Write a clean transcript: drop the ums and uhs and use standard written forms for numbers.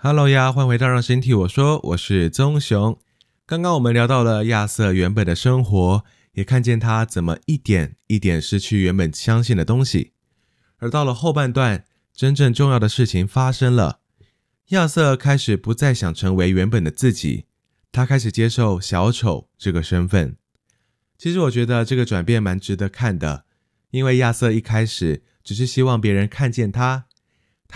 Hello 呀，欢迎回到让身体我说，我是棕熊。刚刚我们聊到了亚瑟原本的生活，也看见他怎么一点一点失去原本相信的东西。而到了后半段，真正重要的事情发生了，亚瑟开始不再想成为原本的自己，他开始接受小丑这个身份。其实我觉得这个转变蛮值得看的，因为亚瑟一开始只是希望别人看见他